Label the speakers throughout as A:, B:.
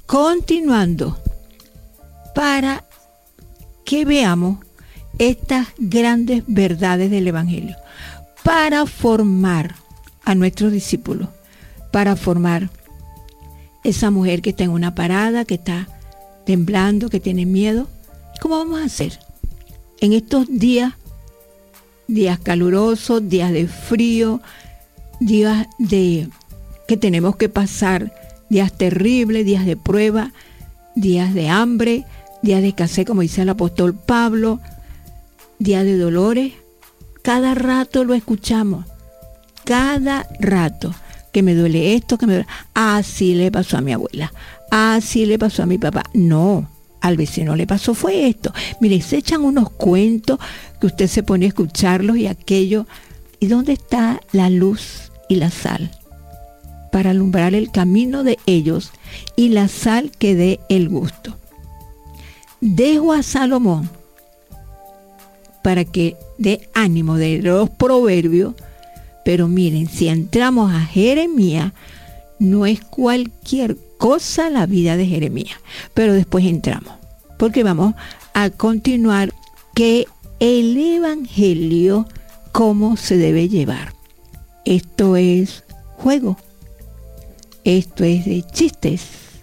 A: continuando para que veamos estas grandes verdades del Evangelio, para formar a nuestros discípulos, para formar esa mujer que está en una parada, que está temblando, que tiene miedo. ¿Cómo vamos a hacer en estos días calurosos, días de frío, días que tenemos que pasar, días terribles, días de prueba, días de hambre, días de escasez, como dice el apóstol Pablo, días de dolores? Cada rato lo escuchamos, cada rato, que me duele esto, que me duele. Así le pasó a mi abuela, así le pasó a mi papá. No, al vecino le pasó fue esto. Mire, se echan unos cuentos que usted se pone a escucharlos y aquello. ¿Y dónde está la luz y la sal? Para alumbrar el camino de ellos, y la sal que dé el gusto. Dejo a Salomón para que dé ánimo de los proverbios, pero miren, si entramos a Jeremías, no es cualquier cosa la vida de Jeremías, pero después entramos, porque vamos a continuar que el Evangelio, cómo se debe llevar. Esto es juego, esto es de chistes.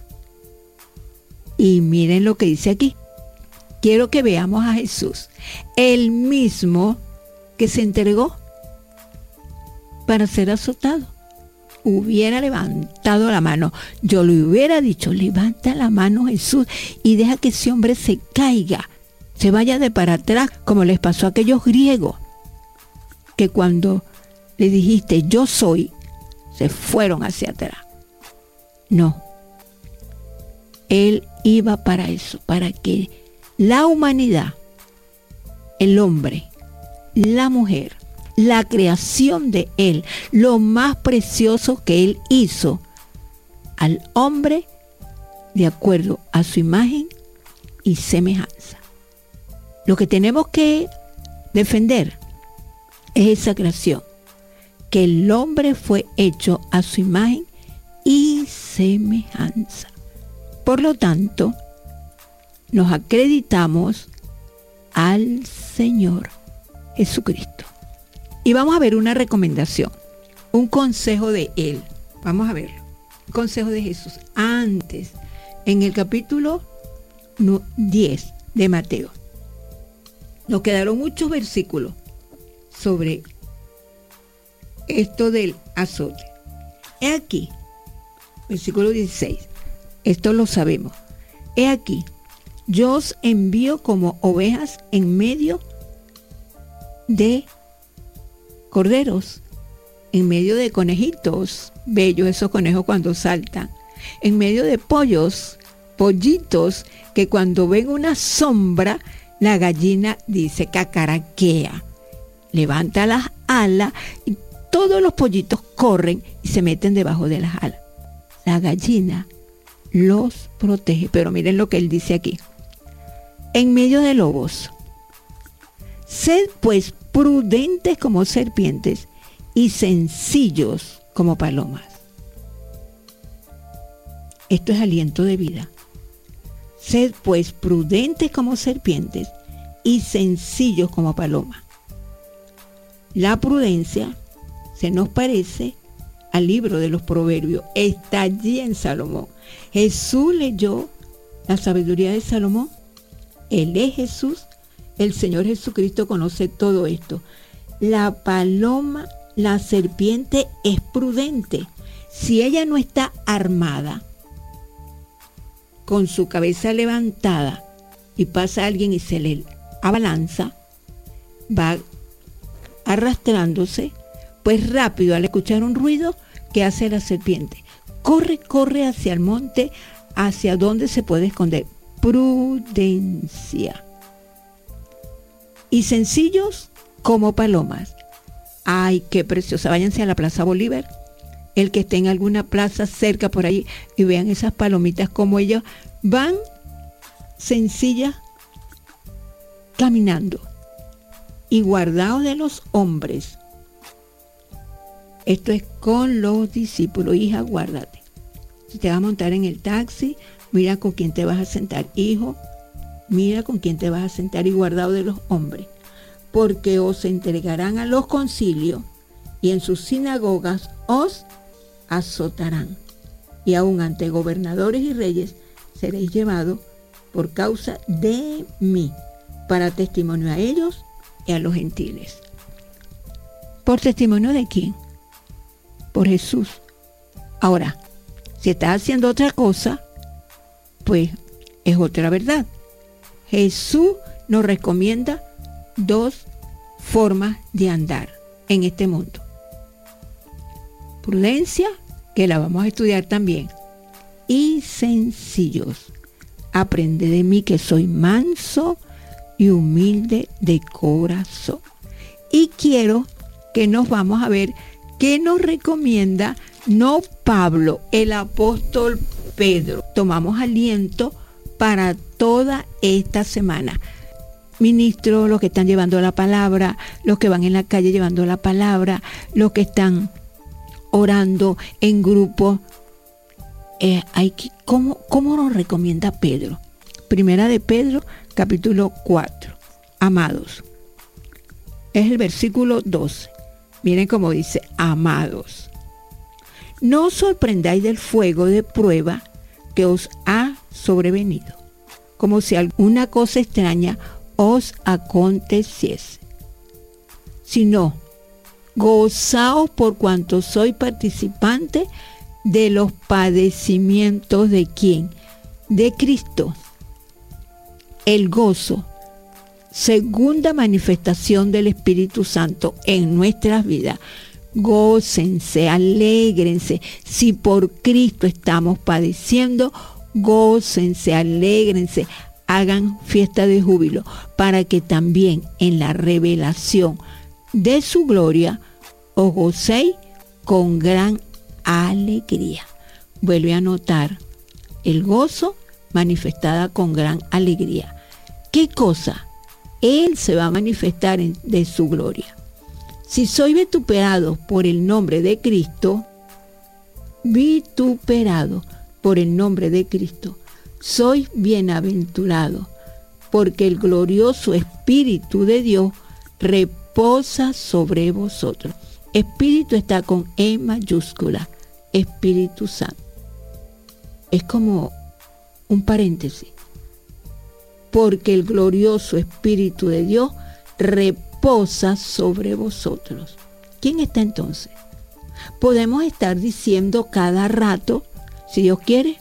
A: Y miren lo que dice aquí. Quiero que veamos a Jesús, el mismo que se entregó para ser azotado. Hubiera levantado la mano. Yo le hubiera dicho, levanta la mano, Jesús, y deja que ese hombre se caiga, se vaya de para atrás, como les pasó a aquellos griegos, que cuando le dijiste, yo soy, se fueron hacia atrás. No. Él iba para eso, para que la humanidad, el hombre, la mujer, la creación de Él, lo más precioso que Él hizo al hombre de acuerdo a su imagen y semejanza. Lo que tenemos que defender es esa creación, que el hombre fue hecho a su imagen y semejanza. Por lo tanto, nos acreditamos al Señor Jesucristo. Y vamos a ver una recomendación, un consejo de Él. Vamos a verlo. Un consejo de Jesús. Antes, en el capítulo 10 de Mateo, nos quedaron muchos versículos sobre esto del azote. He aquí, versículo 16. Esto lo sabemos. He aquí, yo os envío como ovejas en medio de corderos, en medio de conejitos, bellos esos conejos cuando saltan, en medio de pollitos, que cuando ven una sombra, la gallina dice cacaraquea, levanta las alas y todos los pollitos corren y se meten debajo de las alas. La gallina los protege, pero miren lo que él dice aquí. En medio de lobos, sed pues prudentes como serpientes y sencillos como palomas. Esto es aliento de vida. Sed pues prudentes como serpientes y sencillos como palomas. La prudencia se nos parece al libro de los Proverbios. Está allí en Salomón. Jesús leyó la sabiduría de Salomón. Él es Jesús. El Señor Jesucristo conoce todo esto. La paloma, la serpiente es prudente. Si ella no está armada, con su cabeza levantada, y pasa alguien y se le abalanza, va arrastrándose, pues rápido al escuchar un ruido, ¿qué hace la serpiente? Corre hacia el monte, hacia donde se puede esconder. Prudencia. Y sencillos como palomas. Ay, qué preciosa. Váyanse a la Plaza Bolívar, el que esté en alguna plaza cerca por ahí, y vean esas palomitas como ellas van sencillas caminando y guardados de los hombres. Esto es con los discípulos. Hija, guárdate. Si te vas a montar en el taxi, mira con quién te vas a sentar. Hijo, mira con quién te vas a sentar y guardado de los hombres. Porque os entregarán a los concilios y en sus sinagogas os azotarán. Y aún ante gobernadores y reyes seréis llevados por causa de mí, para testimonio a ellos y a los gentiles. ¿Por testimonio de quién? Por Jesús. Ahora, si estás haciendo otra cosa, pues es otra verdad. Jesús nos recomienda 2 formas de andar en este mundo. Prudencia, que la vamos a estudiar también, y sencillos. Aprende de mí que soy manso y humilde de corazón. Y quiero que nos vamos a ver qué nos recomienda no Pablo, el apóstol Pedro. Tomamos aliento para toda esta semana. Ministros, los que están llevando la palabra, los que van en la calle llevando la palabra, los que están orando en grupo. ¿Cómo nos recomienda Pedro? Primera de Pedro, capítulo 4. Amados. Es el versículo 12. Miren cómo dice, amados. No os sorprendáis del fuego de prueba que os ha sobrevenido, como si alguna cosa extraña os aconteciese, sino gozaos por cuanto sois participantes de los padecimientos de ¿quién? De Cristo. El gozo, segunda manifestación del Espíritu Santo en nuestras vidas. Gócense, alégrense. Si por Cristo estamos padeciendo, gócense, alégrense, hagan fiesta de júbilo, para que también en la revelación de su gloria os gocéis con gran alegría. Vuelve a notar el gozo manifestada con gran alegría. ¿Qué cosa? Él se va a manifestar de su gloria. Si sois vituperados por el nombre de Cristo, sois bienaventurados, porque el glorioso Espíritu de Dios reposa sobre vosotros. Espíritu está con E mayúscula, Espíritu Santo. Es como un paréntesis. Porque el glorioso Espíritu de Dios reposa sobre vosotros. ¿Quién está entonces? Podemos estar diciendo cada rato, si Dios quiere,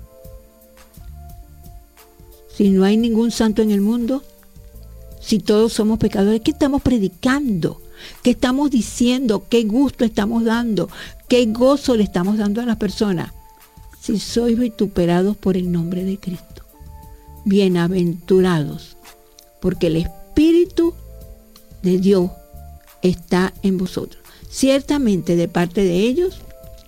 A: si no hay ningún santo en el mundo, si todos somos pecadores, ¿qué estamos predicando? ¿Qué estamos diciendo? ¿Qué gusto estamos dando? ¿Qué gozo le estamos dando a las personas? Si sois vituperados por el nombre de Cristo. Bienaventurados, porque el Espíritu de Dios está en vosotros. Ciertamente de parte de ellos,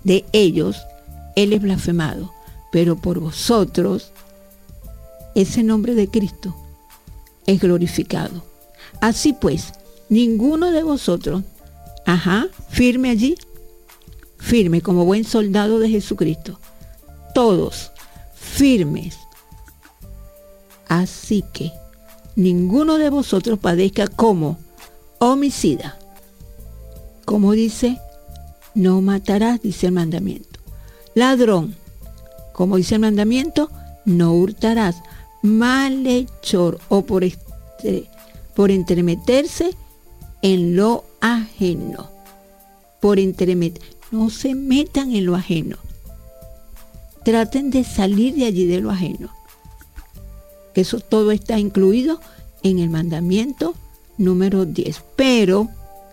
A: Él es blasfemado, pero por vosotros, ese nombre de Cristo es glorificado. Así pues, ninguno de vosotros, firme allí, firme como buen soldado de Jesucristo, todos firmes. Así que ninguno de vosotros padezca como homicida. Como dice, no matarás, dice el mandamiento. Ladrón, como dice el mandamiento, no hurtarás. Malhechor o por entremeterse en lo ajeno. No se metan en lo ajeno. Traten de salir de allí de lo ajeno. Que eso todo está incluido en el mandamiento número 10. Pero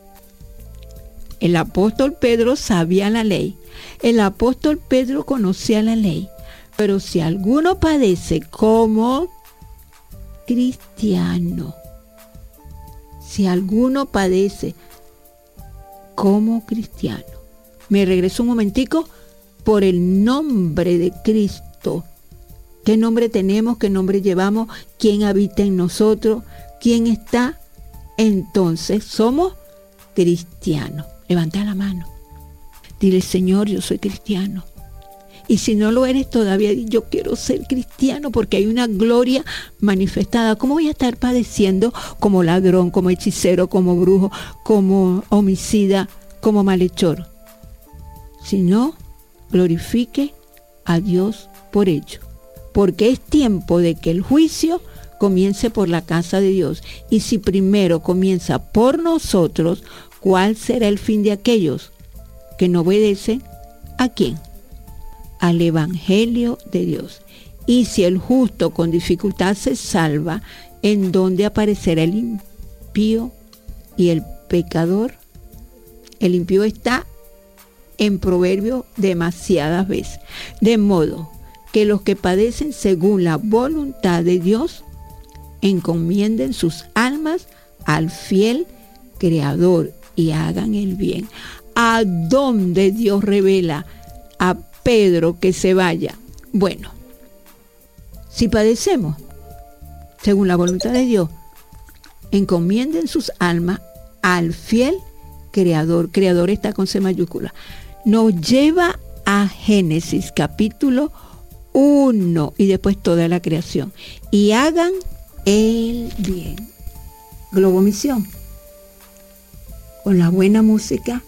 A: el apóstol Pedro sabía la ley. El apóstol Pedro conocía la ley. Pero si alguno padece como cristiano, me regreso un momentico, por el nombre de Cristo. ¿Qué nombre tenemos? ¿Qué nombre llevamos? ¿Quién habita en nosotros? ¿Quién está? Entonces somos cristianos. Levanta la mano. Dile, Señor, yo soy cristiano. Y si no lo eres todavía, yo quiero ser cristiano porque hay una gloria manifestada. ¿Cómo voy a estar padeciendo como ladrón, como hechicero, como brujo, como homicida, como malhechor? Si no, glorifique a Dios por ello. Porque es tiempo de que el juicio comience por la casa de Dios. Y si primero comienza por nosotros, ¿cuál será el fin de aquellos que no obedecen? ¿A quién? Al Evangelio de Dios. Y si el justo con dificultad se salva, ¿en dónde aparecerá el impío y el pecador? El impío está en Proverbios demasiadas veces. De modo que los que padecen según la voluntad de Dios encomienden sus almas al fiel Creador y hagan el bien. ¿A dónde Dios revela a Pedro que se vaya? Bueno, si padecemos según la voluntad de Dios, encomienden sus almas al fiel Creador. Creador está con C mayúscula. Nos lleva a Génesis capítulo 1 y después toda la creación. Y hagan el bien. Globo Misión. Con la buena música